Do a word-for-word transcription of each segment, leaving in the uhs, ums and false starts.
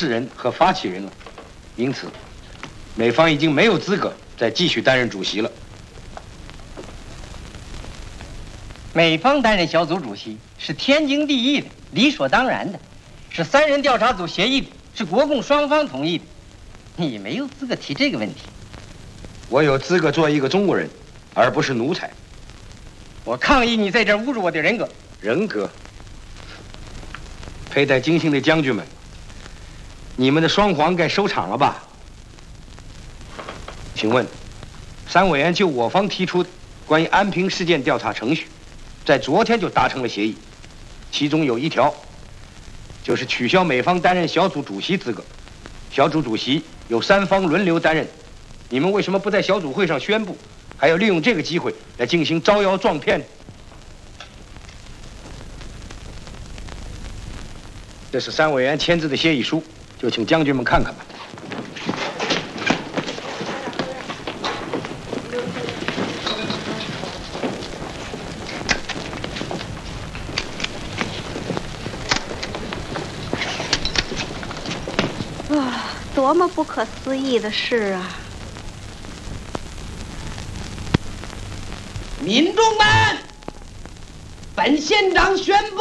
事人和发起人了，因此，美方已经没有资格再继续担任主席了。 美方担任小组主席是天经地义的、理所当然的，是三人调查组协议的，是国共双方同意的。你没有资格提这个问题。 我有资格做一个中国人，而不是奴才。 我抗议你在这儿侮辱我的人格。 人格。佩戴金星的将军们，你们的双簧该收场了吧？请问，三委员就我方提出的关于安平事件调查程序，在昨天就达成了协议，其中有一条，就是取消美方担任小组主席资格，小组主席由三方轮流担任。你们为什么不在小组会上宣布，还要利用这个机会来进行招摇撞骗呢？这是三委员签字的协议书，就请将军们看看吧。 啊，多么不可思议的事啊！ 民众们，本县长宣布，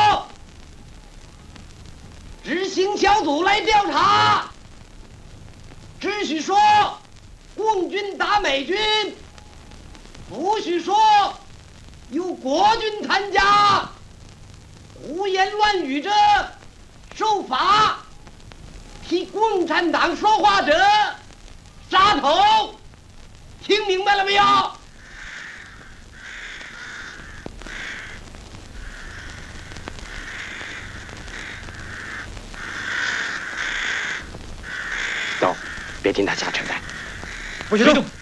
执行小组来调查，只许说共军打美军，不许说有国军参加，胡言乱语者受罚，替共产党说话者杀头，听明白了没有？ 走，别听他瞎扯淡。 不许动！